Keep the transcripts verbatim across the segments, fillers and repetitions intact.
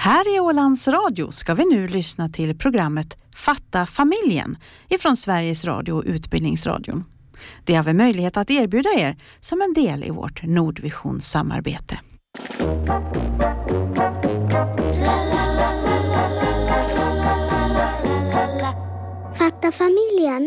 Här i Ålands Radio ska vi nu lyssna till programmet Fatta familjen ifrån Sveriges Radio och Utbildningsradion. Det har vi möjlighet att erbjuda er som en del i vårt Nordvision-samarbete. Fatta familjen.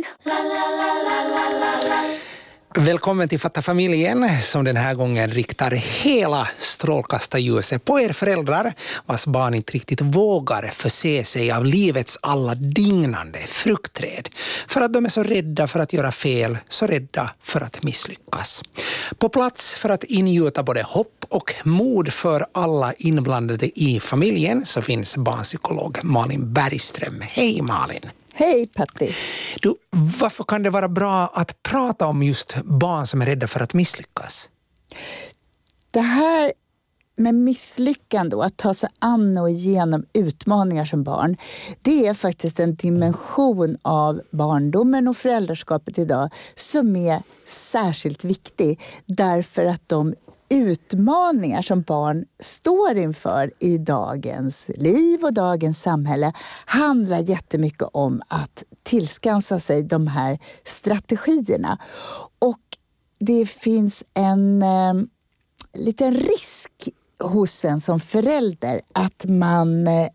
Välkommen till Fatta familjen som den här gången riktar hela strålkastarljuset på er föräldrar vars barn inte riktigt vågar förse sig av livets alla dignande fruktträd för att de är så rädda för att göra fel, så rädda för att misslyckas. På plats för att ingjuta både hopp och mod för alla inblandade i familjen så finns barnpsykolog Malin Bergström. Hej Malin! Hej Patti. Du, varför kan det vara bra att prata om just barn som är rädda för att misslyckas? Det här med misslyckande och att ta sig an och igenom utmaningar som barn, det är faktiskt en dimension av barndomen och föräldraskapet idag som är särskilt viktig därför att de utmaningar som barn står inför i dagens liv och dagens samhälle handlar jättemycket om att tillskansa sig de här strategierna. Och det finns en eh, liten risk hos en som förälder att man eh,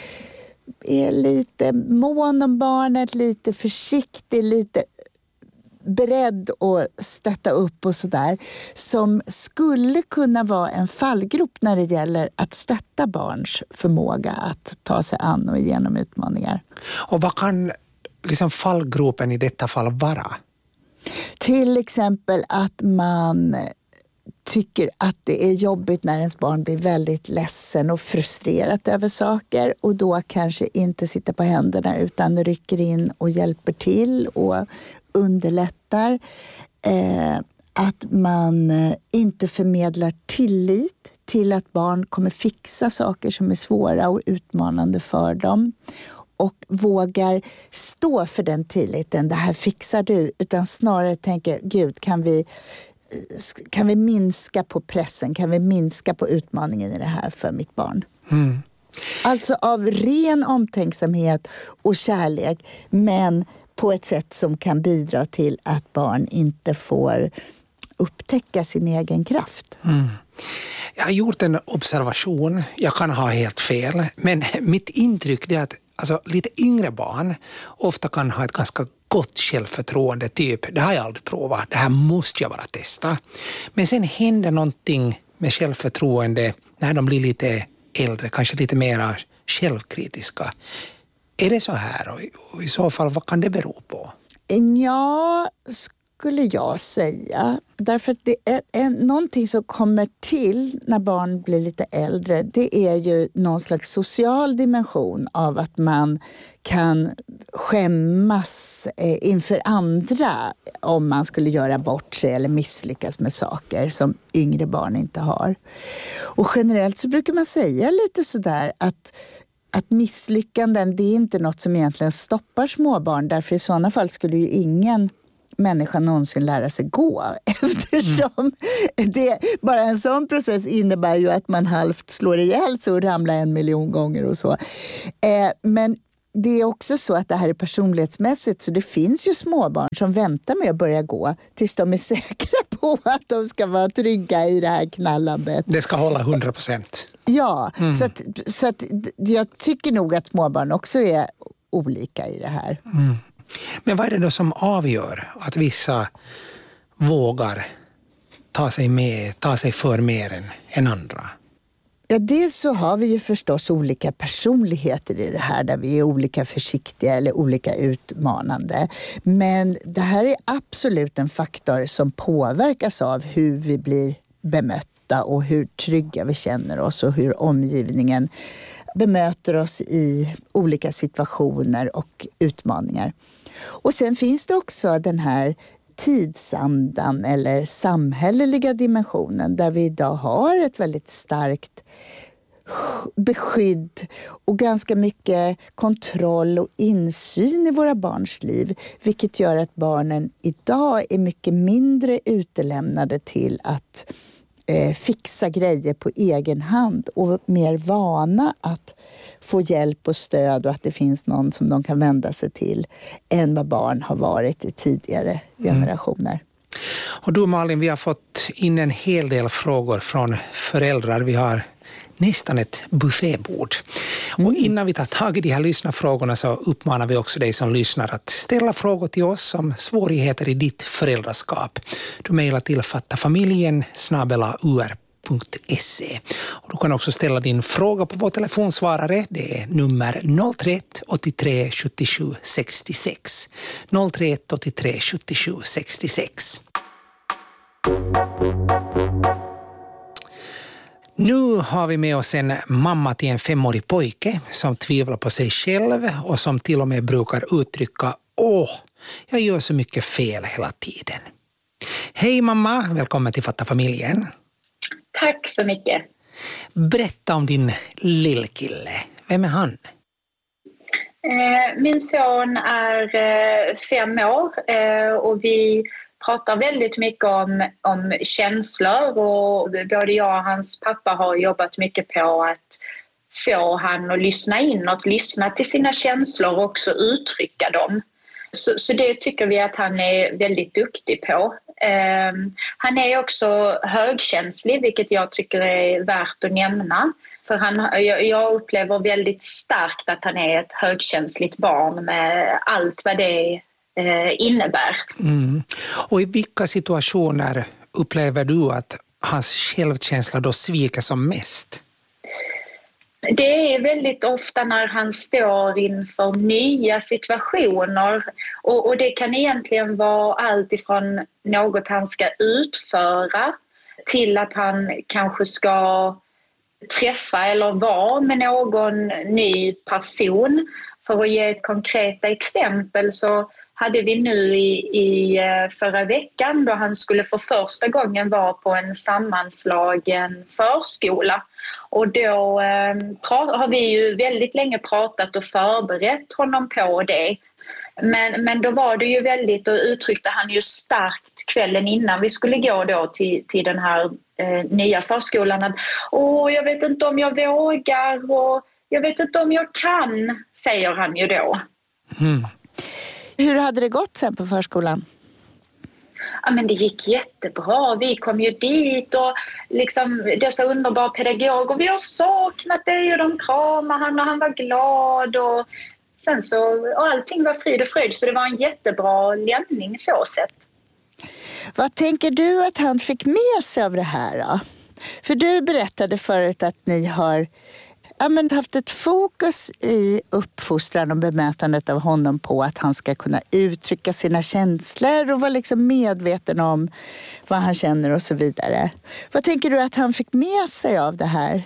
är lite mån om barnet, lite försiktig, lite beredd att stötta upp och sådär, som skulle kunna vara en fallgrop när det gäller att stötta barns förmåga att ta sig an och igenom utmaningar. Och vad kan liksom fallgropen i detta fall vara? Till exempel att man tycker att det är jobbigt när ens barn blir väldigt ledsen och frustrerat över saker och då kanske inte sitter på händerna utan rycker in och hjälper till och underlättar. Eh, att man inte förmedlar tillit till att barn kommer fixa saker som är svåra och utmanande för dem. Och vågar stå för den tilliten, det här fixar du, utan snarare tänker, Gud, kan vi Kan vi minska på pressen? Kan vi minska på utmaningen i det här för mitt barn? Mm. Alltså av ren omtänksamhet och kärlek, men på ett sätt som kan bidra till att barn inte får upptäcka sin egen kraft. Mm. Jag har gjort en observation, jag kan ha helt fel, men mitt intryck är att alltså, lite yngre barn ofta kan ha ett ganska gott självförtroende, typ, det har jag aldrig provat, det här måste jag bara testa. Men sen händer någonting med självförtroende när de blir lite äldre, kanske lite mer självkritiska. Är det så här? Och i så fall, vad kan det bero på? Ja, skulle jag säga. Därför att det är en, någonting som kommer till när barn blir lite äldre. Det är ju någon slags social dimension av att man kan skämmas eh, inför andra om man skulle göra bort sig eller misslyckas med saker som yngre barn inte har. Och generellt så brukar man säga lite sådär att Att misslyckanden, det är inte något som egentligen stoppar småbarn. Därför i sådana fall skulle ju ingen människa någonsin lära sig gå. Eftersom mm. det, bara en sån process innebär ju att man halvt slår ihjäl sig och ramlar en miljon gånger och så. Eh, men det är också så att det här är personlighetsmässigt, så det finns ju småbarn som väntar med att börja gå tills de är säkra på att de ska vara trygga i det här knallandet. Det ska hålla hundra procent. Ja, mm. så, att, så att jag tycker nog att småbarn också är olika i det här. Mm. Men vad är det då som avgör att vissa vågar ta sig med, ta sig för mer än, än andra? Ja, dels så har vi ju förstås olika personligheter i det här där vi är olika försiktiga eller olika utmanande. Men det här är absolut en faktor som påverkas av hur vi blir bemötta och hur trygga vi känner oss och hur omgivningen bemöter oss i olika situationer och utmaningar. Och sen finns det också den här tidsandan eller samhälleliga dimensionen där vi idag har ett väldigt starkt beskydd och ganska mycket kontroll och insyn i våra barns liv, vilket gör att barnen idag är mycket mindre utelämnade till att eh, fixa grejer på egen hand och mer vana att få hjälp och stöd och att det finns någon som de kan vända sig till än vad barn har varit i tidigare generationer. Mm. Och du Malin, vi har fått in en hel del frågor från föräldrar. Vi har nästan ett buffébord. Mm. Och innan vi tar tag i de här lyssnarfrågorna så uppmanar vi också dig som lyssnar att ställa frågor till oss om svårigheter i ditt föräldraskap. Du mejlar till fattafamiljen snabel-a u r punkt se. Och du kan också ställa din fråga på vår telefonsvarare. Det är nummer noll tre ett åttiotre sjuttiosju sextiosex. noll tre ett åttiotre sjuttiosju sextiosex. Nu har vi med oss en mamma till en femårig pojke som tvivlar på sig själv och som till och med brukar uttrycka åh, jag gör så mycket fel hela tiden. Hej mamma, välkommen till Fattafamiljen. Tack så mycket. Berätta om din lillkille. Vem är han? Min son är fem år och vi pratar väldigt mycket om, om känslor och både jag och hans pappa har jobbat mycket på att få han att lyssna in och att lyssna till sina känslor och också uttrycka dem. Så, så det tycker vi att han är väldigt duktig på. Um, han är också högkänslig, vilket jag tycker är värt att nämna. För han, jag, jag upplever väldigt starkt att han är ett högkänsligt barn med allt vad det eh, innebär. Mm. Och i vilka situationer upplever du att hans självkänsla då sviker som mest? Det är väldigt ofta när han står inför nya situationer och, och det kan egentligen vara allt ifrån något han ska utföra till att han kanske ska träffa eller vara med någon ny person. För att ge ett konkret exempel så hade vi nu i, i förra veckan då han skulle för första gången vara på en sammanslagen förskola. Och då eh, har vi ju väldigt länge pratat och förberett honom på det. Men, men då var det ju väldigt, och uttryckte han ju starkt kvällen innan vi skulle gå då till, till den här eh, nya förskolan att åh, jag vet inte om jag vågar och jag vet inte om jag kan, säger han ju då. Mm. Hur hade det gått sen på förskolan? Ja, men det gick jättebra. Vi kom ju dit och liksom dessa underbara pedagoger. Vi har saknat dig och de kramade han och han var glad. Och sen så, och allting var frid och fröjd så det var en jättebra lämning så sett. Vad tänker du att han fick med sig av det här då? För du berättade förut att ni har ja, men haft ett fokus i uppfostran och bemötandet av honom på att han ska kunna uttrycka sina känslor och vara liksom medveten om vad han känner och så vidare. Vad tänker du att han fick med sig av det här?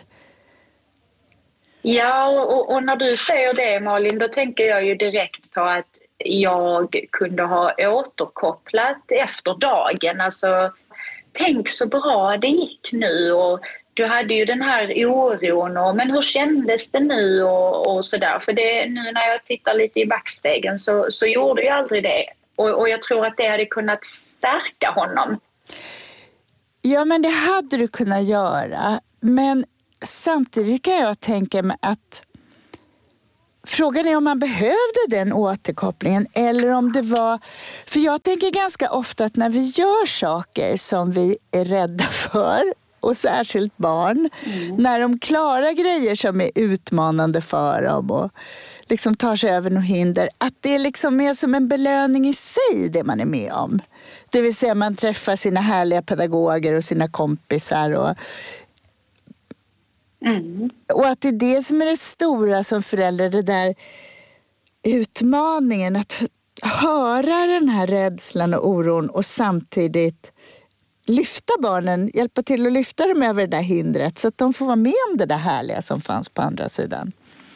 Ja, och, och när du säger det Malin, då tänker jag ju direkt på att jag kunde ha återkopplat efter dagen. Alltså, tänk så bra det gick nu och du hade ju den här oron, och, men hur kändes det nu och, och sådär. För det, nu när jag tittar lite i backspegeln så, så gjorde jag aldrig det. Och, och jag tror att det hade kunnat stärka honom. Ja, men det hade du kunnat göra. Men samtidigt kan jag tänka mig att frågan är om man behövde den återkopplingen eller om det var... För jag tänker ganska ofta att när vi gör saker som vi är rädda för, och särskilt barn, mm. när de klarar grejer som är utmanande för dem och liksom tar sig över något hinder, att det liksom är som en belöning i sig det man är med om. Det vill säga man träffar sina härliga pedagoger och sina kompisar och Mm. Och att det är det som är det stora som förälder, det där utmaningen att höra den här rädslan och oron och samtidigt lyfta barnen, hjälpa till att lyfta dem över det där hindret så att de får vara med om det där härliga som fanns på andra sidan.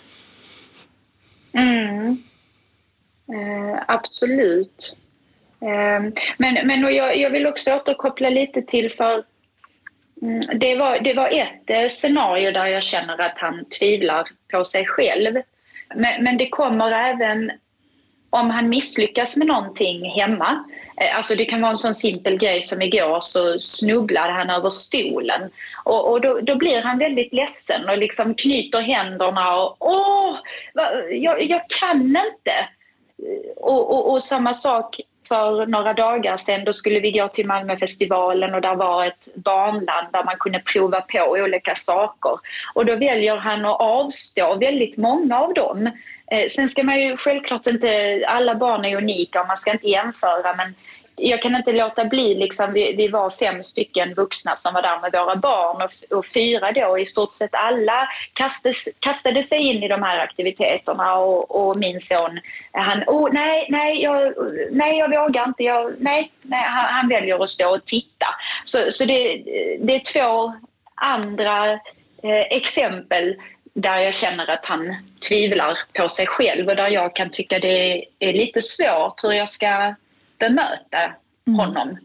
Mm. Eh, absolut. Eh, men men och jag, jag vill också återkoppla lite till för Det var, det var ett scenario där jag känner att han tvivlar på sig själv. Men, men det kommer även om han misslyckas med någonting hemma, alltså det kan vara en sån simpel grej som igår så snubblade han över stolen och, och då, då blir han väldigt ledsen och liksom knyter händerna och åh, jag, jag kan inte. Och, och, och samma sak för några dagar sedan, då skulle vi gå till Malmöfestivalen och där var ett barnland där man kunde prova på olika saker. Och då väljer han att avstå väldigt många av dem. Eh, sen ska man ju självklart inte, alla barn är unika och man ska inte jämföra, men jag kan inte låta bli, liksom, vi, vi var fem stycken vuxna som var där med våra barn och, och fyra då, i stort sett alla kastades, kastade sig in i de här aktiviteterna och, och min son, han, oh, nej, nej, jag, nej, jag vågar inte, jag, nej, nej han, han väljer att stå och titta. Så, så det, det är två andra eh, exempel där jag känner att han tvivlar på sig själv och där jag kan tycka det är lite svårt hur jag ska bemöta honom. Mm.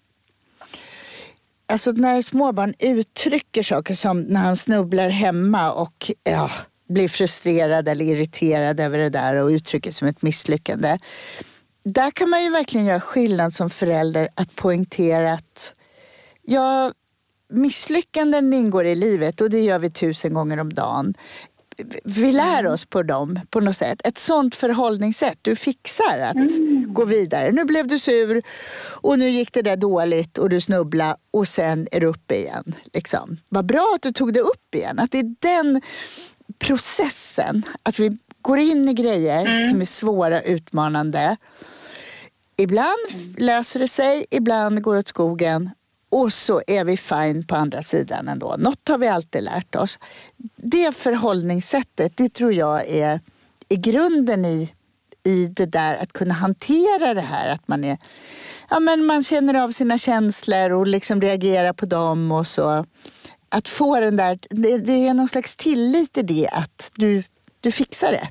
Alltså när småbarn uttrycker saker som när han snubblar hemma och ja, blir frustrerad eller irriterad över det där och uttrycker som ett misslyckande. Där kan man ju verkligen göra skillnad som förälder att poängtera att ja, misslyckanden ingår i livet och det gör vi tusen gånger om dagen. Vi lär oss på dem på något sätt. Ett sånt förhållningssätt. Du fixar att mm. gå vidare. Nu blev du sur och nu gick det där dåligt och du snubblade och sen är du uppe igen. Liksom. Vad bra att du tog det upp igen. Att det är den processen. Att vi går in i grejer mm. som är svåra, utmanande. Ibland mm. löser det sig, ibland går det åt skogen. Och så är vi fine på andra sidan ändå. Något har vi alltid lärt oss. Det förhållningssättet, det tror jag är, är grunden i, i det där att kunna hantera det här. Att man, är, ja, men man känner av sina känslor och liksom reagerar på dem. Och så. Att få den där, det, det är någon slags tillit i det att du, du fixar det.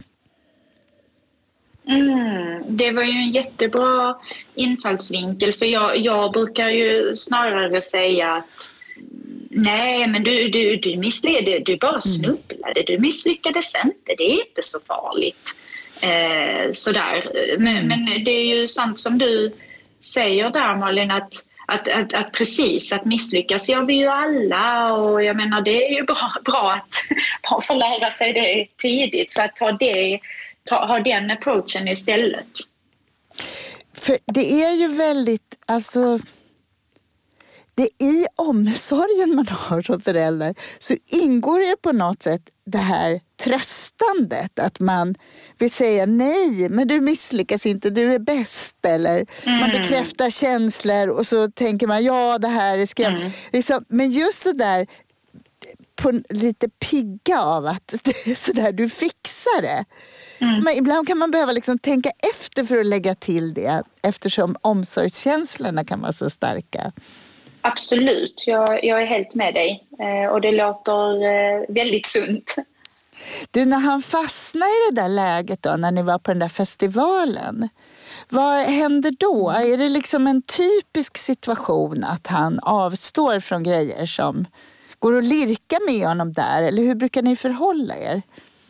Mm, det var ju en jättebra infallsvinkel, för jag, jag brukar ju snarare säga att nej, men du, du, du misslyckades, du bara snubblade, du misslyckades inte, det är inte så farligt. Eh, sådär. Men, men det är ju sant som du säger där, Malin, att, att, att, att precis, att misslyckas gör vi ju alla, och jag menar det är ju bra, bra att få lära sig det tidigt, så att ta det ha den approachen istället. För det är ju väldigt, alltså det i omsorgen man har som förälder så ingår det på något sätt det här tröstandet, att man vill säga nej, men du misslyckas inte, du är bäst, eller mm. man bekräftar känslor och så tänker man ja, det här är skrämt. Mm. Liksom, men just det där på lite pigga av att det är sådär, du fixar det. Mm. Men ibland kan man behöva liksom tänka efter för att lägga till det, eftersom omsorgskänslorna kan vara så starka. Absolut, jag, jag är helt med dig, eh, och det låter eh, väldigt sunt. Du, när han fastnade i det där läget då, när ni var på den där festivalen, vad händer då? Är det liksom en typisk situation att han avstår från grejer som går att lirka med honom där, eller hur brukar ni förhålla er?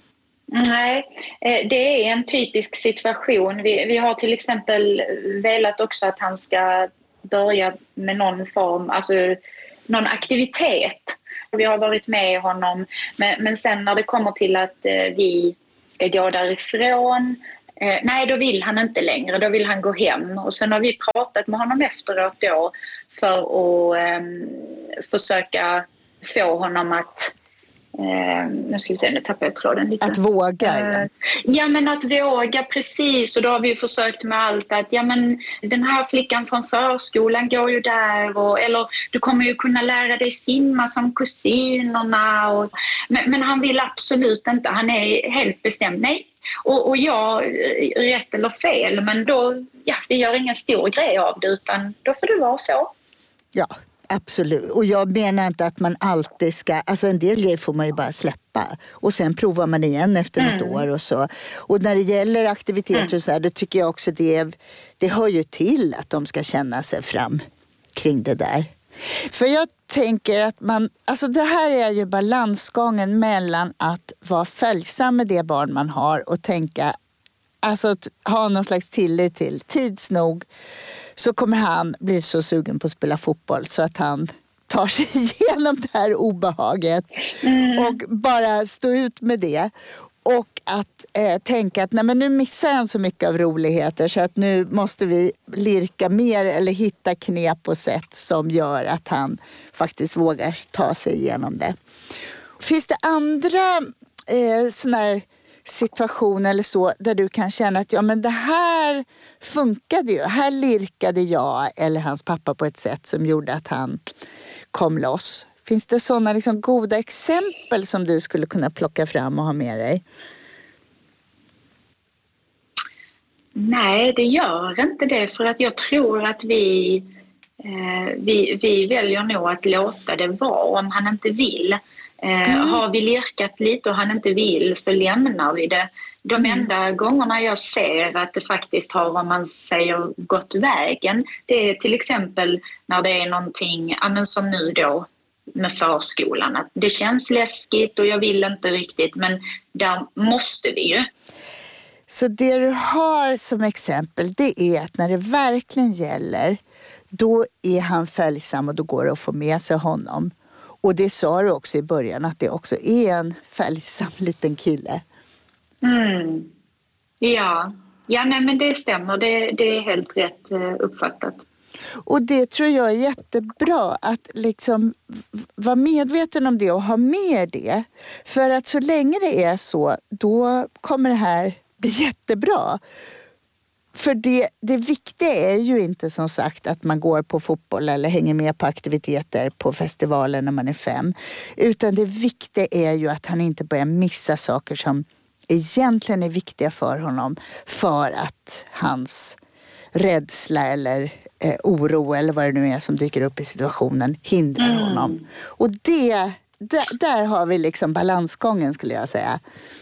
Nej, det är en typisk situation. Vi, vi har till exempel velat också att han ska börja med någon form, alltså någon aktivitet. Vi har varit med honom, men, men sen när det kommer till att vi ska gå därifrån, eh, nej, då vill han inte längre, då vill han gå hem. Och sen har vi pratat med honom efteråt då för att eh, försöka få honom att Eh, nu ska vi se, nu tappar jag tråden lite. Att våga, eh, ja. men att våga, precis. Och då har vi försökt med allt att ja, men den här flickan från förskolan går ju där, och, eller du kommer ju kunna lära dig simma som kusinerna. Och, men, men han vill absolut inte, han är helt bestämd, nej. Och, och jag, rätt eller fel, men då, ja, vi gör ingen stor grej av det, utan då får det vara så. Ja. Absolut. Och jag menar inte att man alltid ska, alltså en del grejer får man ju bara släppa. Och sen provar man igen efter något mm. år och så. Och när det gäller aktiviteter mm. och så här, då tycker jag också det, det hör ju till att de ska känna sig fram kring det där. För jag tänker att man, alltså det här är ju balansgången mellan att vara följsam med det barn man har och tänka alltså ha någon slags tillit till. Tids nog så kommer han bli så sugen på att spela fotboll så att han tar sig igenom det här obehaget mm. och bara stå ut med det. Och att eh, tänka att nej, men nu missar han så mycket av roligheter så att nu måste vi lirka mer eller hitta knep och sätt som gör att han faktiskt vågar ta sig igenom det. Finns det andra eh, såna här situationer eller så där du kan känna att ja, men det här funkade ju. Här lirkade jag eller hans pappa på ett sätt som gjorde att han kom loss. Finns det sådana liksom goda exempel som du skulle kunna plocka fram och ha med dig? Nej, det gör inte det, för att jag tror att vi, eh, vi, vi väljer nog att låta det vara om han inte vill. Eh, mm. Har vi lirkat lite och han inte vill så lämnar vi det. De mm. enda gångerna jag ser att det faktiskt har, vad man säger, gått vägen, det är till exempel när det är någonting, ja, men som nu då, med förskolan, att det känns läskigt och jag vill inte riktigt, men där måste vi ju. Så det du har som exempel, det är att när det verkligen gäller, då är han följsam och då går det att få med sig honom. Och det sa du också i början, att det också är en följsam liten kille. Mm. Ja, ja nej, men det stämmer, det, det är helt rätt uppfattat. Och det tror jag är jättebra, att liksom vara medveten om det och ha med det. För att så länge det är så, då kommer det här bli jättebra. För det, det viktiga är ju inte som sagt att man går på fotboll eller hänger med på aktiviteter på festivalen när man är fem. Utan det viktiga är ju att han inte börjar missa saker som egentligen är viktiga för honom. För att hans rädsla eller eh, oro eller vad det nu är som dyker upp i situationen hindrar mm. honom. Och det, där, där har vi liksom balansgången, skulle jag säga.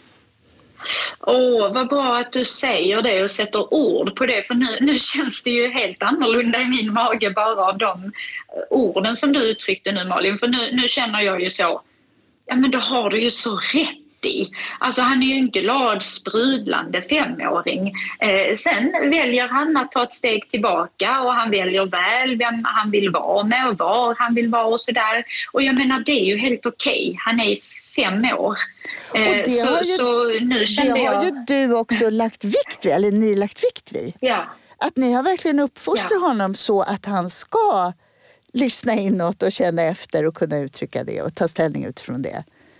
Åh, oh, vad bra att du säger det och sätter ord på det, för nu, nu känns det ju helt annorlunda i min mage bara av de orden som du uttryckte nu, Malin. För nu, nu känner jag ju så, ja men då har du ju så rätt i. Alltså han är ju en glad, sprudlande femåring. Eh, sen väljer han att ta ett steg tillbaka och han väljer väl vem han vill vara med och var han vill vara och sådär. Och jag menar, det är ju helt okej. Han är fem år. Eh, och det så, har ju, så nu kände det har jag... ju du också lagt vikt vid, eller ni lagt vikt vid. Ja. Att ni har verkligen uppfostrat ja. honom så att han ska lyssna inåt och känna efter och kunna uttrycka det och ta ställning utifrån det.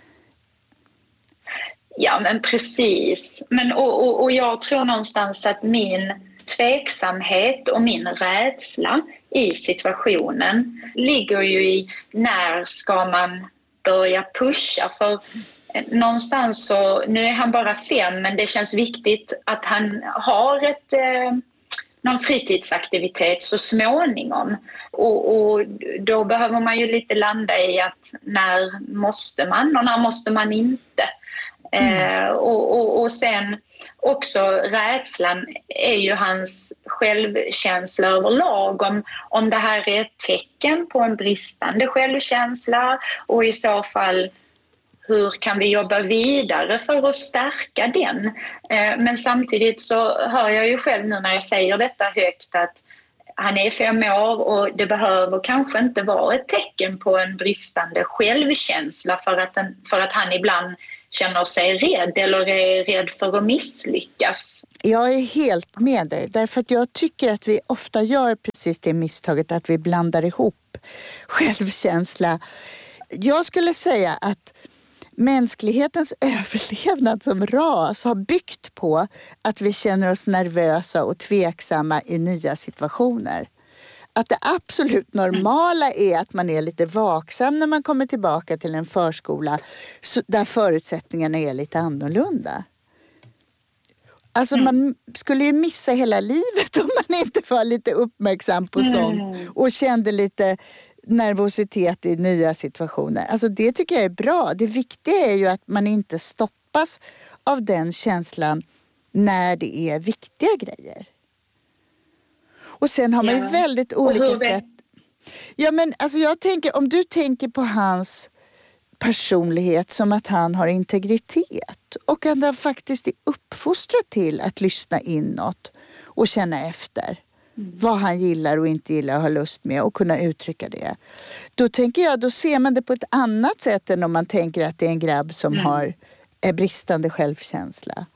Ja, men precis. Men, och, och, och jag tror någonstans att min tveksamhet och min rädsla i situationen ligger ju i när ska man börja pusha. För någonstans så, nu är han bara fem, men det känns viktigt att han har ett, eh, någon fritidsaktivitet så småningom. Och, och då behöver man ju lite landa i att när måste man och när måste man inte. Mm. Eh, och, och, och sen också rädslan är ju hans självkänsla överlag, om, om det här är ett tecken på en bristande självkänsla och i så fall hur kan vi jobba vidare för att stärka den. Eh, men samtidigt så hör jag ju själv nu när jag säger detta högt att han är fem år och det behöver kanske inte vara ett tecken på en bristande självkänsla för att, den, för att han ibland känner sig rädd eller är rädd för att misslyckas. Jag är helt med dig, därför att jag tycker att vi ofta gör precis det misstaget att vi blandar ihop självkänsla. Jag skulle säga att mänsklighetens överlevnad som ras har byggt på att vi känner oss nervösa och tveksamma i nya situationer. Att det absolut normala är att man är lite vaksam när man kommer tillbaka till en förskola där förutsättningarna är lite annorlunda. Alltså mm. man skulle ju missa hela livet om man inte var lite uppmärksam på sånt mm. och kände lite nervositet i nya situationer. Alltså det tycker jag är bra. Det viktiga är ju att man inte stoppas av den känslan när det är viktiga grejer. Och sen har man ju ja. väldigt olika sätt. Ja, men alltså jag tänker, om du tänker på hans personlighet som att han har integritet. inåt och att han faktiskt är uppfostrad till att lyssna inåt och känna efter mm. vad han gillar och inte gillar och har lust med och kunna uttrycka det. Då tänker jag, då ser man det på ett annat sätt än om man tänker att det är en grabb som mm. har är bristande självkänsla.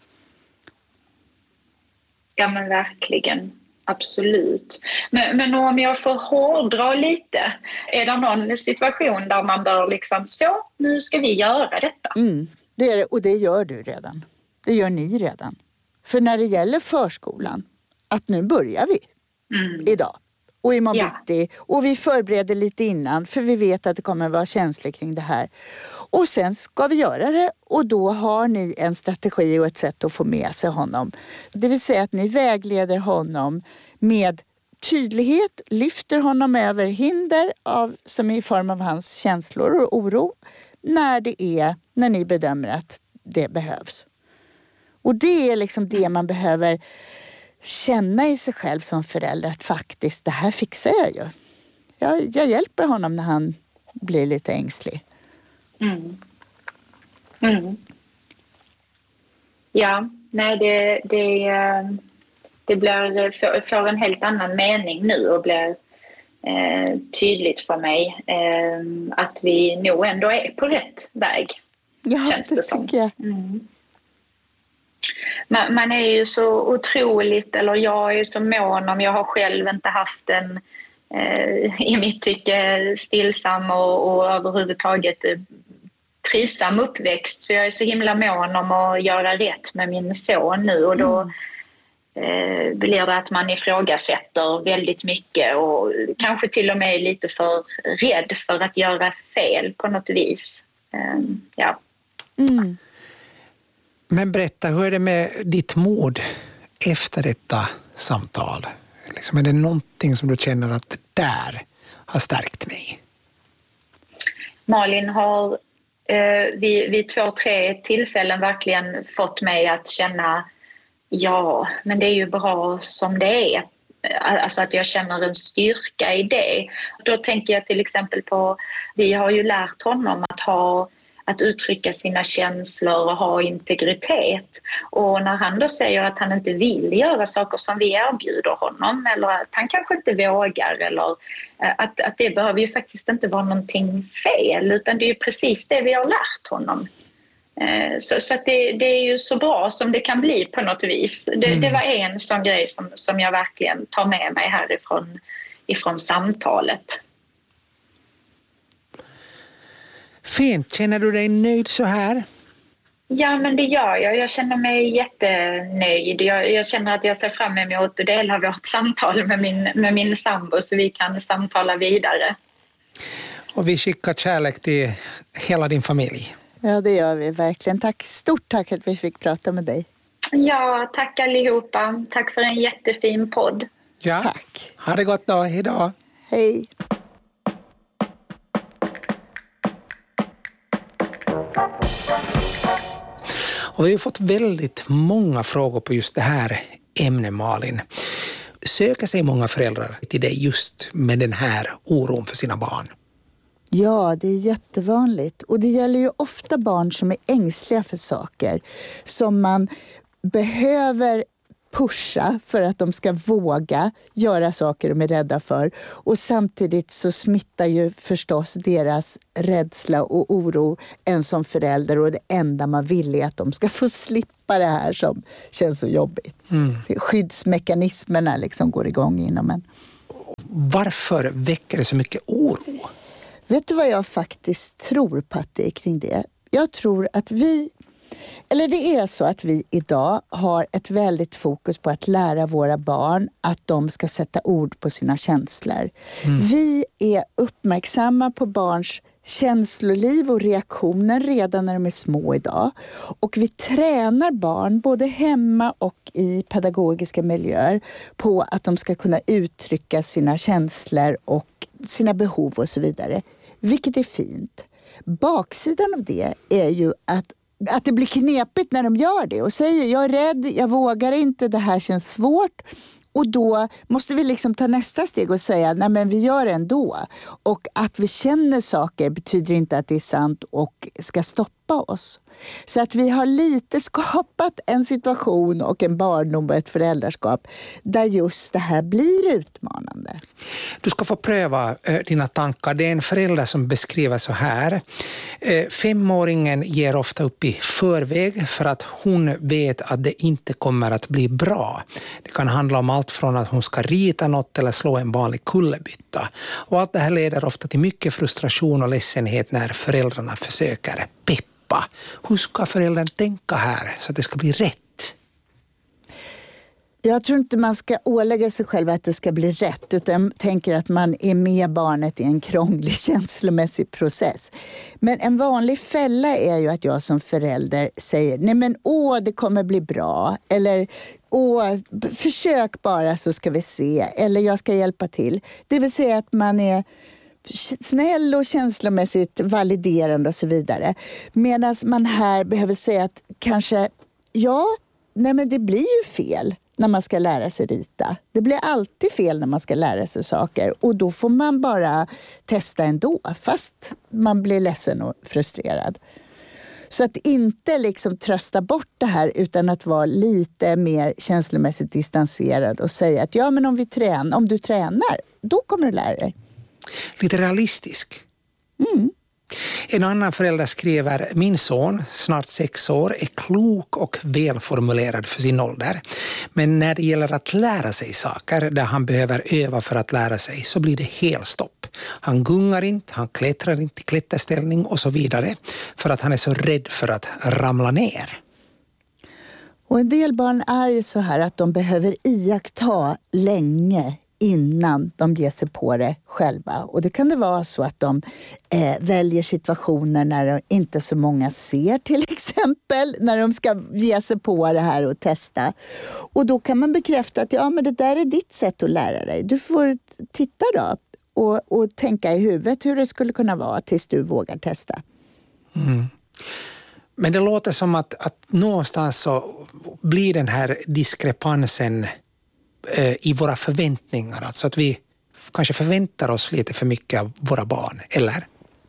Ja, men verkligen. Absolut. Men, men om jag får hårdra lite, är det någon situation där man bör liksom, så, nu ska vi göra detta? Mm, det är det, och det gör du redan. Det gör ni redan. För när det gäller förskolan, att nu börjar vi mm. idag. Och imorgon ja. bitti. Och vi förbereder lite innan, för vi vet att det kommer vara känslor kring det här. Och sen ska vi göra det, och då har ni en strategi och ett sätt att få med sig honom. Det vill säga att ni vägleder honom med tydlighet, lyfter honom över hinder av, som är i form av hans känslor och oro, när det är, när ni bedömer att det behövs. Och det är liksom det man behöver känna i sig själv som förälder, att faktiskt, det här fixar jag ju. Jag, jag hjälper honom när han blir lite ängslig. Mm. Mm. Ja, nej det, det, det blir för, för en helt annan mening nu och blir eh, tydligt för mig eh, att vi nog ändå är på rätt väg. Ja, känns det, det som. tycker jag. Mm. Man, man är ju så otroligt, eller jag är ju så mån om, jag har själv inte haft en eh, i mitt tycke stillsam och, och överhuvudtaget eh, trivsam uppväxt, så jag är så himla mån om att göra rätt med min son nu, och då mm. eh, blir det att man ifrågasätter väldigt mycket och kanske till och med är lite för rädd för att göra fel på något vis. Eh, ja. Mm. Men berätta, hur är det med ditt mod efter detta samtal? Liksom, är det någonting som du känner att det där har stärkt mig? Malin har eh, vid, vid två, tre tillfällen verkligen fått mig att känna, ja, men det är ju bra som det är. Alltså att jag känner en styrka i det. Då tänker jag till exempel på, vi har ju lärt honom att ha att uttrycka sina känslor och ha integritet. Och när han då säger att han inte vill göra saker som vi erbjuder honom, eller att han kanske inte vågar, eller att, att det behöver ju faktiskt inte vara någonting fel, utan det är ju precis det vi har lärt honom. Så, så att det, det är ju så bra som det kan bli på något vis. Det, mm. det var en sån grej som, som jag verkligen tar med mig härifrån ifrån samtalet. Fint. Känner du dig nöjd så här? Ja, men det gör jag. Jag känner mig jättenöjd. Jag, jag känner att jag ser fram emot att dela vårt samtal med min, med min sambo, så vi kan samtala vidare. Och vi skickar kärlek till hela din familj. Ja, det gör vi verkligen. Tack, stort tack att vi fick prata med dig. Ja, tack allihopa. Tack för en jättefin podd. Ja. Tack. Ha det gott då. Hej då. Hej. Och vi har fått väldigt många frågor på just det här ämnet, Malin. Söker sig många föräldrar till dig just med den här oron för sina barn? Ja, det är jättevanligt. Och det gäller ju ofta barn som är ängsliga för saker som man behöver pusha för att de ska våga göra saker de är rädda för. Och samtidigt så smittar ju förstås deras rädsla och oro en som förälder, och det enda man vill är att de ska få slippa det här som känns så jobbigt. Mm. Skyddsmekanismerna liksom går igång inom en. Varför väcker det så mycket oro? Vet du vad jag faktiskt tror, Patti, kring det? Jag tror att vi, eller det är så att vi idag har ett väldigt fokus på att lära våra barn att de ska sätta ord på sina känslor. Mm. Vi är uppmärksamma på barns känsloliv och reaktioner redan när de är små idag. Och vi tränar barn både hemma och i pedagogiska miljöer på att de ska kunna uttrycka sina känslor och sina behov och så vidare. Vilket är fint. Baksidan av det är ju att Att det blir knepigt när de gör det och säger jag är rädd, jag vågar inte, det här känns svårt. Och då måste vi liksom ta nästa steg och säga nej men vi gör det ändå. Och att vi känner saker betyder inte att det är sant och ska stoppa hjälpa oss. Så att vi har lite skapat en situation och en barndom och ett föräldraskap där just det här blir utmanande. Du ska få pröva äh, dina tankar. Det är en förälder som beskriver så här. Äh, femåringen ger ofta upp i förväg för att hon vet att det inte kommer att bli bra. Det kan handla om allt från att hon ska rita något eller slå en vanlig kullerbytta. Och allt det här leder ofta till mycket frustration och ledsenhet när föräldrarna försöker peppa. Hur ska föräldern tänka här så att det ska bli rätt? Jag tror inte man ska ålägga sig själv att det ska bli rätt, utan jag tänker att man är med barnet i en krånglig känslomässig process. Men en vanlig fälla är ju att jag som förälder säger nej men åh det kommer bli bra, eller åh försök bara så ska vi se, eller jag ska hjälpa till. Det vill säga att man är snäll och känslomässigt validerande och så vidare. Medan man här behöver säga att kanske, ja, nej men det blir ju fel när man ska lära sig rita. Det blir alltid fel när man ska lära sig saker och då får man bara testa ändå fast man blir ledsen och frustrerad. Så att inte liksom trösta bort det här utan att vara lite mer känslomässigt distanserad och säga att ja men om vi tränar, om du tränar, då kommer du lära dig. Lite realistisk. Mm. En annan förälder skriver, min son, snart sex år, är klok och välformulerad för sin ålder. Men när det gäller att lära sig saker där han behöver öva för att lära sig så blir det helt stopp. Han gungar inte, han klättrar inte i klätterställning och så vidare för att han är så rädd för att ramla ner. Och en del barn är ju så här att de behöver iaktta länge innan de ger sig på det själva. Och det kan det vara så att de eh, väljer situationer när inte så många ser till exempel. När de ska ge sig på det här och testa. Och då kan man bekräfta att ja men det där är ditt sätt att lära dig. Du får titta då och, och tänka i huvudet hur det skulle kunna vara tills du vågar testa. Mm. Men det låter som att, att någonstans så blir den här diskrepansen i våra förväntningar. Alltså att vi kanske förväntar oss lite för mycket av våra barn, eller?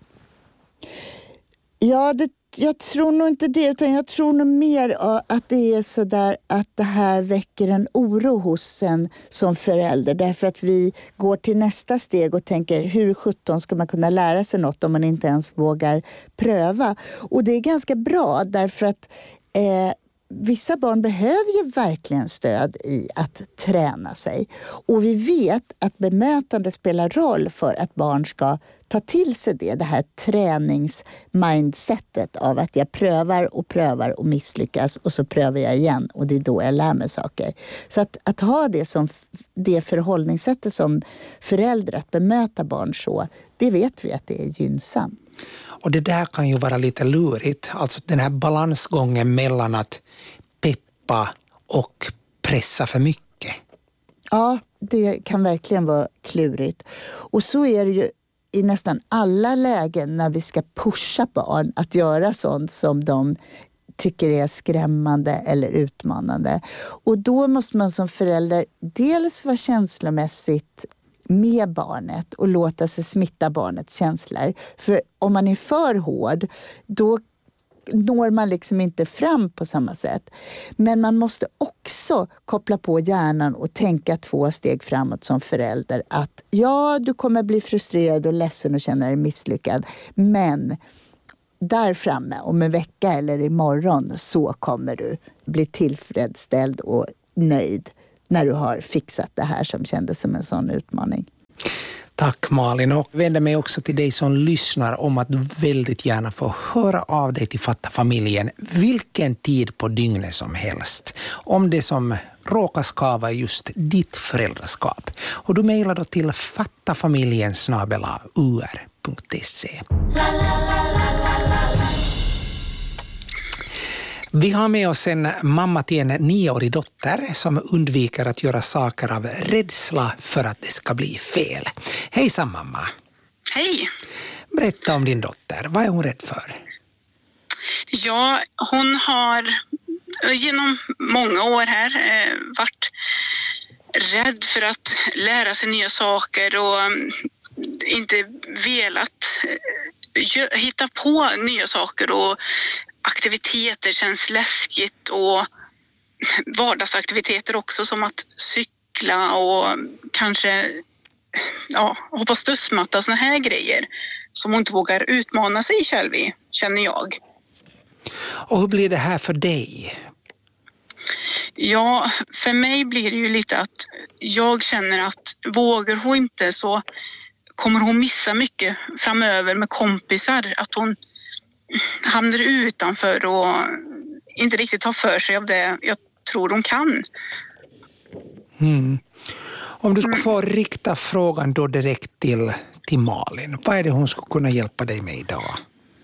Ja, det, jag tror nog inte det, utan jag tror nog mer att det är så där att det här väcker en oro hos en som förälder. Därför att vi går till nästa steg och tänker hur sjutton ska man kunna lära sig något om man inte ens vågar pröva. Och det är ganska bra därför att eh, vissa barn behöver ju verkligen stöd i att träna sig. Och vi vet att bemötande spelar roll för att barn ska ta till sig det. Det här träningsmindsetet av att jag prövar och prövar och misslyckas och så prövar jag igen och det är då jag lär mig saker. Så att, att ha det som det förhållningssättet som förälder att bemöta barn så, det vet vi att det är gynnsamt. Och det där kan ju vara lite lurigt. Alltså den här balansgången mellan att peppa och pressa för mycket. Ja, det kan verkligen vara klurigt. Och så är det ju i nästan alla lägen när vi ska pusha barn att göra sånt som de tycker är skrämmande eller utmanande. Och då måste man som förälder dels vara känslomässigt med barnet och låta sig smitta barnets känslor. För om man är för hård, då når man liksom inte fram på samma sätt. Men man måste också koppla på hjärnan och tänka två steg framåt som förälder. Att ja, du kommer bli frustrerad och ledsen och känna dig misslyckad. Men där framme, om en vecka eller imorgon, så kommer du bli tillfredsställd och nöjd när du har fixat det här som kändes som en sån utmaning. Tack Malin, och vänder mig också till dig som lyssnar om att du väldigt gärna får höra av dig till Fatta familjen vilken tid på dygnet som helst. Om det som råkar skava just ditt föräldraskap. Och du mejlar då till fattafamiljen snabel-a u r punkt se. Vi har med oss en mamma till en nioårig dotter som undviker att göra saker av rädsla för att det ska bli fel. Hejsan mamma. Hej. Berätta om din dotter. Vad är hon rädd för? Ja, hon har genom många år här eh, varit rädd för att lära sig nya saker och inte velat hitta på nya saker och aktiviteter känns läskigt och vardagsaktiviteter också som att cykla och kanske ja, hoppa studsmatta, såna här grejer som hon inte vågar utmana sig själv i, känner jag. Och hur blir det här för dig? Ja, för mig blir det ju lite att jag känner att vågar hon inte så kommer hon missa mycket framöver med kompisar. Att hon hamnar utanför och inte riktigt tar för sig av det jag tror hon kan. Mm. Om du skulle få rikta frågan då direkt till, till Malin, vad är det hon skulle kunna hjälpa dig med idag?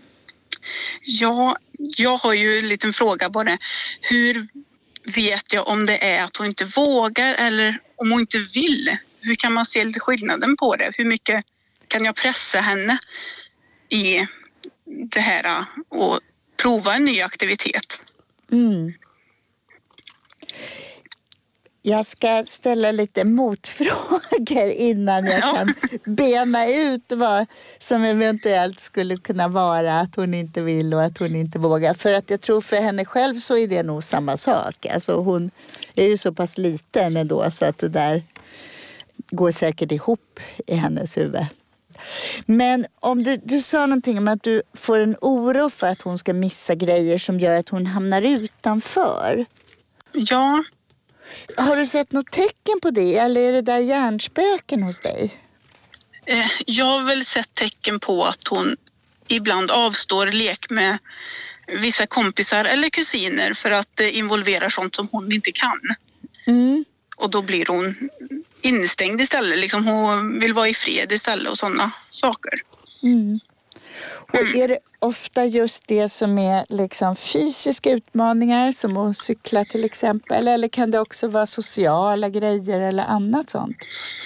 Ja, jag har ju en liten fråga bara. Hur vet jag om det är att hon inte vågar eller om hon inte vill? Hur kan man se lite skillnaden på det? Hur mycket kan jag pressa henne i det här och prova en ny aktivitet? Mm. Jag ska ställa lite motfrågor innan jag Ja. kan bena ut vad som eventuellt skulle kunna vara att hon inte vill och att hon inte vågar. För att jag tror för henne själv så är det nog samma sak. Alltså hon är ju så pass liten ändå så att det där går säkert ihop i hennes huvud. Men om du, du sa någonting om att du får en oro för att hon ska missa grejer som gör att hon hamnar utanför. Ja. Har du sett något tecken på det eller är det där hjärnspöken hos dig? Eh, jag har väl sett tecken på att hon ibland avstår lek med vissa kompisar eller kusiner för att eh, involvera sånt som hon inte kan. Mm. Och då blir hon instängd istället. Liksom hon vill vara i fred istället och sådana saker. Mm. Och är det ofta just det som är liksom fysiska utmaningar som att cykla till exempel? Eller kan det också vara sociala grejer eller annat sånt?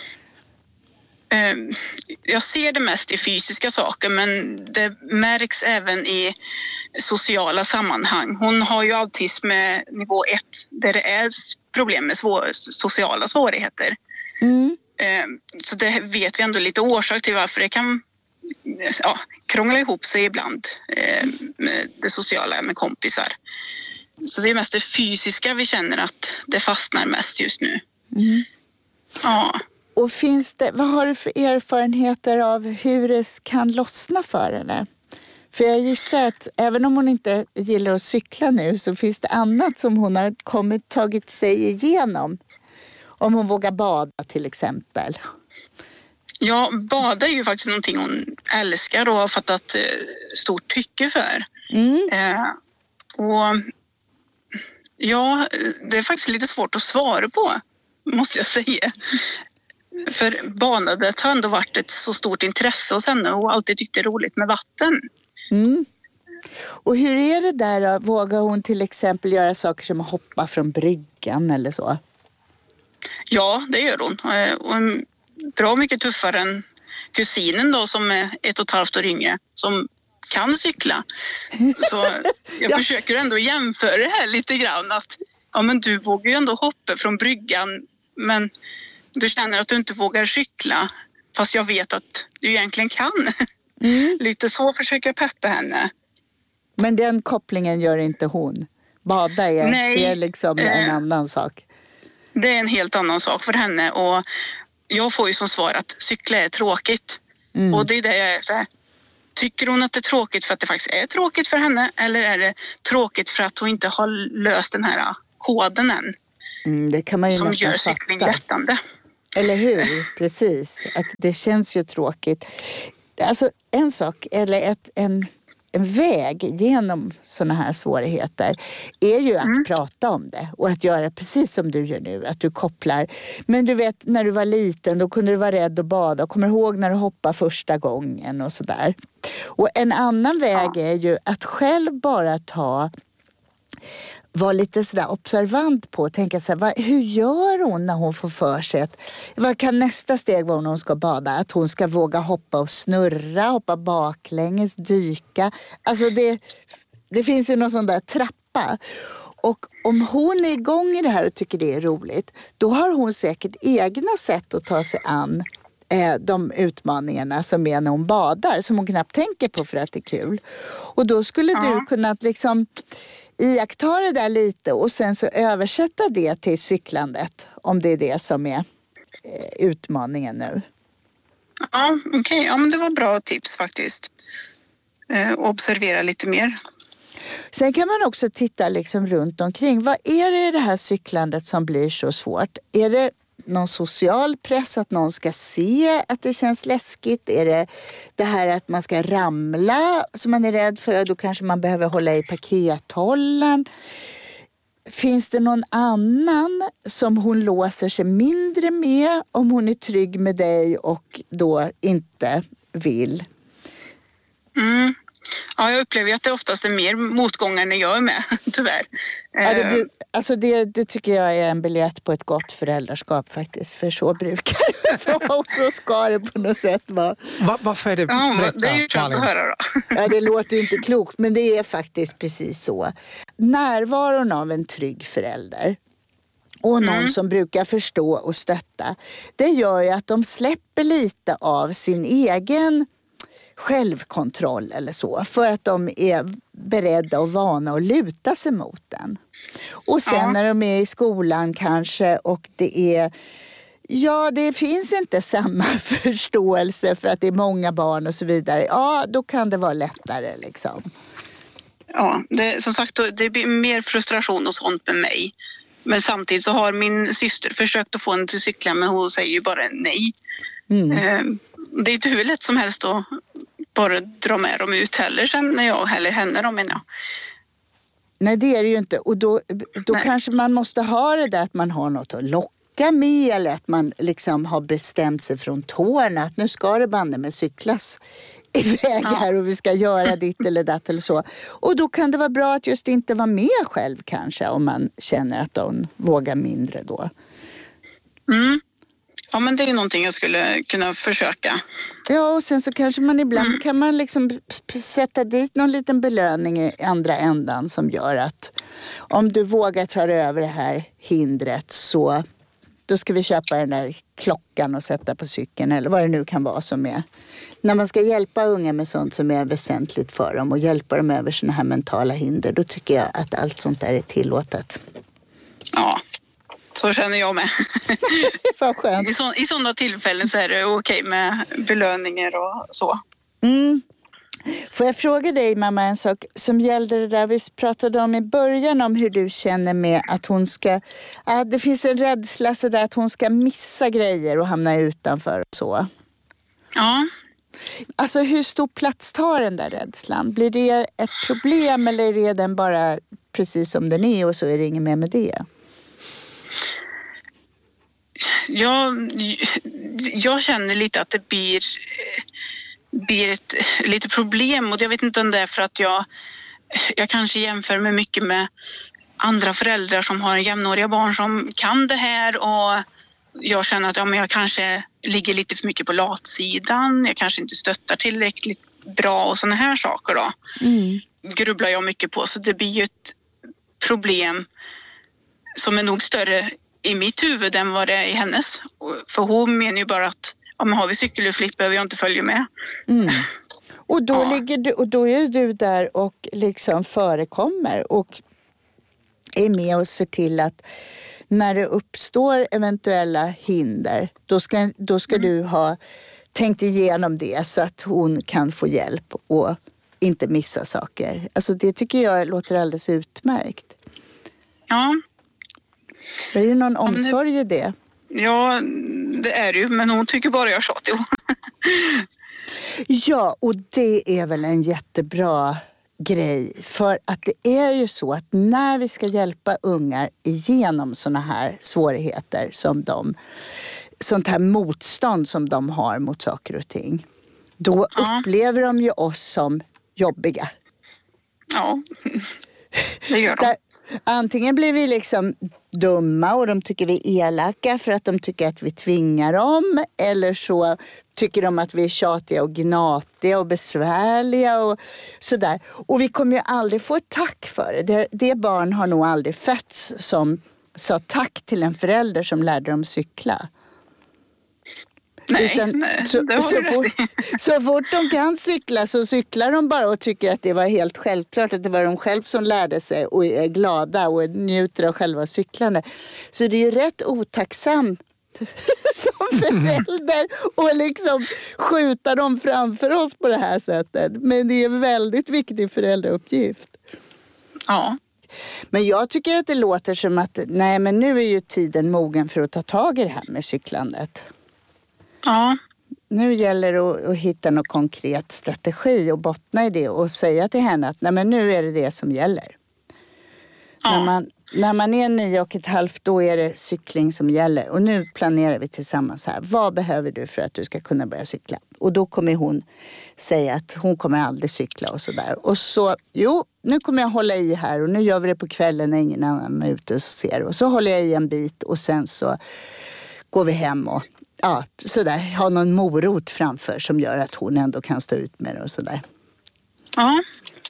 Eh, jag ser det mest i fysiska saker men det märks även i sociala sammanhang. Hon har ju autism med nivå ett där det är problem med svår, sociala svårigheter. Mm. Eh, så det vet vi ändå lite orsak till varför det kan ja, krångla ihop sig ibland eh, med det sociala med kompisar. Så det är mest det fysiska vi känner att det fastnar mest just nu. Mm. Ja. Och finns det, vad har du för erfarenheter av hur det kan lossna för henne? För jag gissar att även om hon inte gillar att cykla nu så finns det annat som hon har kommit, tagit sig igenom. Om hon vågar bada till exempel. Ja, bada är ju faktiskt någonting hon älskar och har fattat eh, stort tycke för. Mm. Eh, och ja, det är faktiskt lite svårt att svara på, måste jag säga. För badandet har ändå varit ett så stort intresse hos henne och alltid tyckt det är roligt med vatten. Mm. Och hur är det där då? Vågar hon till exempel göra saker som att hoppa från bryggan eller så? Ja, det gör hon. Eh, Och en bra mycket tuffare än kusinen då som är ett och ett halvt år yngre som kan cykla. Så jag Ja. försöker ändå jämföra det här lite grann att ja, men du vågar ju ändå hoppa från bryggan men du känner att du inte vågar cykla fast jag vet att du egentligen kan. Mm. Lite så försöker jag peppa henne. Men den kopplingen gör inte hon. Bada är, Nej, det är liksom en eh, annan sak. Det är en helt annan sak för henne och jag får ju som svar att cykla är tråkigt. Mm. Och det är det jag är så här. Tycker hon att det är tråkigt för att det faktiskt är tråkigt för henne eller är det tråkigt för att hon inte har löst den här koden än Mm, det kan man ju som nästan gör cykling fatta. lättande? Eller hur? Precis. Att det känns ju tråkigt. Alltså en sak, eller ett, en, en väg genom såna här svårigheter är ju att Mm. prata om det och att göra precis som du gör nu, att du kopplar. Men du vet, när du var liten då kunde du vara rädd att bada och kommer ihåg när du hoppade första gången och sådär. Och en annan väg Ja. är ju att själv bara ta var lite sådär observant på och tänka så här, vad, hur gör hon när hon får för sig att, vad kan nästa steg vara när hon ska bada? Att hon ska våga hoppa och snurra, hoppa baklänges, dyka. Alltså det, det finns ju någon sån där trappa. Och om hon är igång i det här och tycker det är roligt, då har hon säkert egna sätt att ta sig an eh, de utmaningarna som är när hon badar, som hon knappt tänker på för att det är kul. Och då skulle Ja. du kunna liksom iaktta det där lite och sen så översätta det till cyklandet, om det är det som är eh, utmaningen nu. Ja, okej. Okay. Ja, men det var bra tips faktiskt. Eh, observera lite mer. Sen kan man också titta liksom runt omkring. Vad är det i det här cyklandet som blir så svårt? Är det någon social press att någon ska se att det känns läskigt? Är det det här att man ska ramla som man är rädd för? Då kanske man behöver hålla i pakethållaren. Finns det någon annan som hon låser sig mindre med om hon är trygg med dig och då inte vill? Mm. Ja, jag upplever att det oftast är mer motgångar när jag är med, tyvärr. Ja, det, bru- alltså det, det tycker jag är en biljett på ett gott föräldraskap faktiskt. För så brukar det vara och så ska det på något sätt vara. Va, varför är det? Ja, Berätta, det är ju skönt att höra då. Ja, det låter ju inte klokt, men det är faktiskt precis så. Närvaron av en trygg förälder och någon mm. som brukar förstå och stötta, det gör ju att de släpper lite av sin egen självkontroll eller så, för att de är beredda och vana att luta sig mot den. Och sen ja. när de är i skolan kanske och det är ja, det finns inte samma förståelse för att det är många barn och så vidare. Ja, då kan det vara lättare liksom. Ja, det, som sagt, det blir mer frustration och sånt med mig. Men samtidigt så har min syster försökt att få henne till cykla, men hon säger ju bara nej. Mm. Det är inte hur lätt som helst att bara dra med dem ut heller sen när jag eller henne då, menar jag. Nej, det är det ju inte. Och då, då kanske man måste ha det där att man har något att locka med, eller att man liksom har bestämt sig från tårna att nu ska det banne med cyklas iväg här och vi ska göra ditt eller datt eller så. Och då kan det vara bra att just inte vara med själv kanske, om man känner att de vågar mindre då. Mm. Ja, men det är någonting jag skulle kunna försöka. Ja, och sen så kanske man ibland mm. kan man liksom sätta dit någon liten belöning i andra ändan som gör att om du vågar ta över det här hindret så då ska vi köpa den där klockan och sätta på cykeln eller vad det nu kan vara som är. När man ska hjälpa unga med sånt som är väsentligt för dem och hjälpa dem över såna här mentala hinder, då tycker jag att allt sånt där är tillåtet. Ja. Så känner jag med. Vad skönt. I, så, I sådana tillfällen så är det okej med belöningar och så. Mm. Får jag fråga dig, mamma, en sak som gällde det där vi pratade om i början, om hur du känner med att hon ska, att det finns en rädsla så där att hon ska missa grejer och hamna utanför och så. Ja. Alltså hur stor plats tar den där rädslan? Blir det ett problem eller är den bara precis som den är och så är det inget mer med det? Jag, jag känner lite att det blir, blir ett lite problem, och jag vet inte om det är för att jag, jag kanske jämför mig mycket med andra föräldrar som har jämnåriga barn som kan det här, och jag känner att ja, men jag kanske ligger lite för mycket på latsidan, jag kanske inte stöttar tillräckligt bra och såna här saker då. Mm. Grubblar jag mycket på, så det blir ju ett problem som är nog större i mitt huvud än vad det är i hennes. För hon menar ju bara att ja, men har vi cykelflipp behöver jag inte följa med. Mm. Och, då ja. ligger du, och då är du där och liksom förekommer och är med och ser till att när det uppstår eventuella hinder, då ska, då ska mm. du ha tänkt igenom det så att hon kan få hjälp och inte missa saker. Alltså det tycker jag låter alldeles utmärkt. Ja. Är det någon omsorg i det? Ja, det är det ju, men hon tycker bara jag tjatig. Ja, och det är väl en jättebra grej. För att det är ju så att när vi ska hjälpa ungar igenom såna här svårigheter som de, sånt här motstånd som de har mot saker och ting, då ja. upplever de ju oss som jobbiga. Ja, det gör de. Där, antingen blir vi liksom dumma och de tycker vi är elaka för att de tycker att vi tvingar dem, eller så tycker de att vi är tjatiga och gnatiga och besvärliga och sådär. Och vi kommer ju aldrig få ett tack för det. det. Det barn har nog aldrig fötts som sa tack till en förälder som lärde dem cykla. Nej, Utan nej så, det har så, du rätt fort, i. så fort de kan cykla så cyklar de bara och tycker att det var helt självklart att det var de själv som lärde sig och är glada och njuter av själva cyklande. Så det är ju rätt otacksamt som förälder och liksom skjuta dem framför oss på det här sättet. Men det är en väldigt viktig föräldrauppgift. Ja. Men jag tycker att det låter som att nej, men nu är ju tiden mogen för att ta tag i det här med cyklandet. Ja. Nu gäller det att, att hitta någon konkret strategi och bottna i det och säga till henne att nej, men nu är det det som gäller. Ja. När man, när man är nio och ett halvt då är det cykling som gäller. Och nu planerar vi tillsammans här. Vad behöver du för att du ska kunna börja cykla? Och då kommer hon säga att hon kommer aldrig cykla och sådär. Och så, jo, nu kommer jag hålla i här och nu gör vi det på kvällen när ingen annan är ute och ser. Och så håller jag i en bit och sen så går vi hem och ja, sådär, ha någon morot framför som gör att hon ändå kan stå ut med det och sådär. Ja.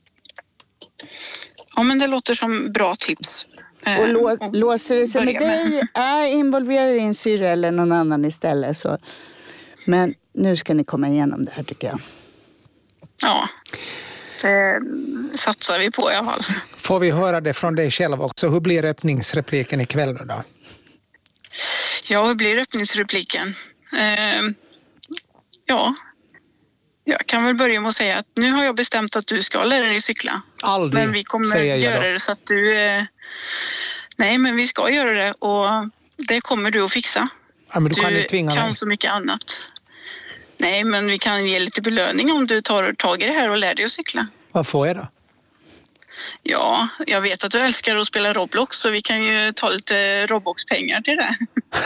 Ja, men det låter som bra tips. Och, lå, och låser det sig med börja med. dig, äh, involvera din syrra eller någon annan istället. Så. Men nu ska ni komma igenom det här tycker jag. Ja, det satsar vi på i alla fall. Får vi höra det från dig själv också? Hur blir öppningsrepliken ikväll då? Ja, hur blir öppningsrepliken? Eh, ja, jag kan väl börja med att säga att nu har jag bestämt att du ska lära dig cykla. Aldrig, men vi kommer säger jag göra då. det så att du... Eh, nej, men vi ska göra det och det kommer du att fixa. Ja, men du, du kan inte tvinga kan mig. så mycket annat. Nej, men vi kan ge lite belöning om du tar tag i det här och lär dig att cykla. Vad får jag då? Ja, jag vet att du älskar att spela Roblox så vi kan ju ta lite Roblox-pengar till det.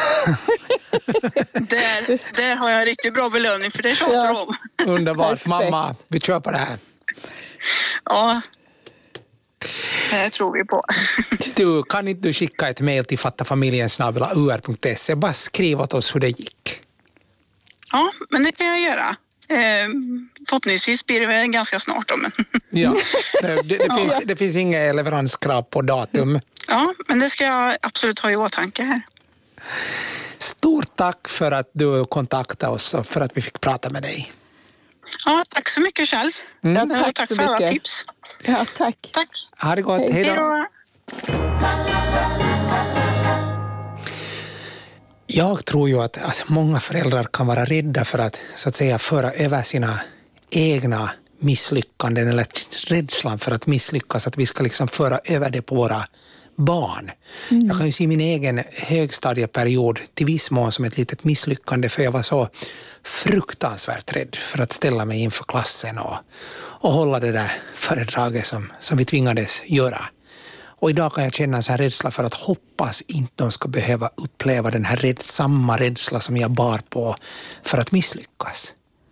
där, där har jag riktigt bra belöning för det tjatar du Ja. om. Underbart, Perfekt. mamma. Vi kör på det här. Ja, det tror vi på. Du, kan inte du skicka ett mejl till fattafamiljen snabel-a u r punkt se? Bara skriv åt oss hur det gick. Ja, men det kan jag göra. Eh, förhoppningsvis blir det väl ganska snart om. Ja, det, det, finns, det finns inga leveranskrav på datum. Ja, men det ska jag absolut ha i åtanke här. Stort tack för att du kontaktade oss och för att vi fick prata med dig. Ja, tack så mycket själv. Ja, Och tack, tack så för alla mycket. tips. Ja, tack. Tack. Ha det gott, hej Hej då. då. Jag tror ju att, att många föräldrar kan vara rädda för att, så att säga, föra över sina egna misslyckanden eller rädslan för att misslyckas, att vi ska liksom föra över det på våra barn. Mm. Jag kan ju se min egen högstadieperiod till viss mån som ett litet misslyckande, för jag var så fruktansvärt rädd för att ställa mig inför klassen och, och hålla det där föredraget som, som vi tvingades göra. Och idag kan jag känna en sån här rädsla för att hoppas inte de ska behöva uppleva den här rädd, samma rädsla som jag bar på för att misslyckas.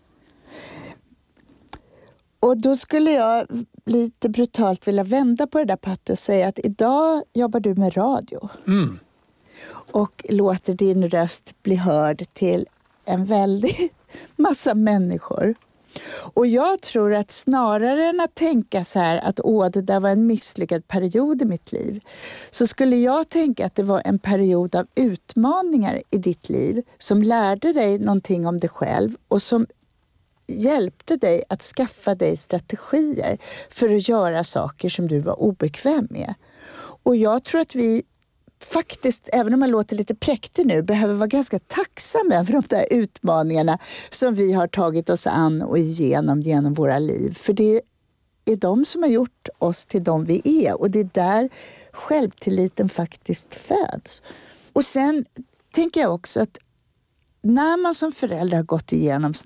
Och då skulle jag lite brutalt vilja vända på det där, Patte, och säga att idag jobbar du med radio. Mm. Och låter din röst bli hörd till en väldigt massa människor. Och jag tror att snarare än att tänka så här att åh, det där var en misslyckad period i mitt liv, så skulle jag tänka att det var en period av utmaningar i ditt liv som lärde dig någonting om dig själv och som hjälpte dig att skaffa dig strategier för att göra saker som du var obekväm med. Och jag tror att vi faktiskt, även om jag låter lite präktig nu, behöver vara ganska tacksamma över de där utmaningarna som vi har tagit oss an och igenom genom våra liv. För det är de som har gjort oss till de vi är, och det är där självtilliten faktiskt föds. Och sen tänker jag också att när man som förälder har gått igenom